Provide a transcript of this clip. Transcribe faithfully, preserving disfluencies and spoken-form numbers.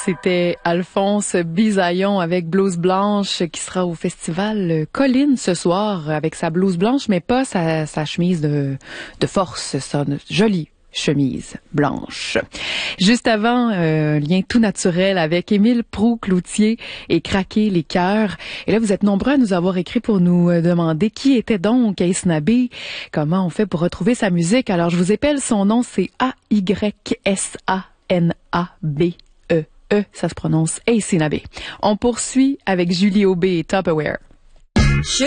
C'était Alphonse Bisaillon avec Blouse Blanche qui sera au festival Colline ce soir avec sa blouse blanche, mais pas sa, sa chemise de, de force, sa jolie chemise blanche. Juste avant, euh, lien tout naturel avec Émile Proulx-Cloutier et Craquer les cœurs. Et là, vous êtes nombreux à nous avoir écrit pour nous demander qui était donc Ace Nabé, comment on fait pour retrouver sa musique. Alors, je vous épelle son nom, c'est A Y S A N A B E E, ça se prononce Ace Nabé. On poursuit avec Julie Aubé et Tupperware.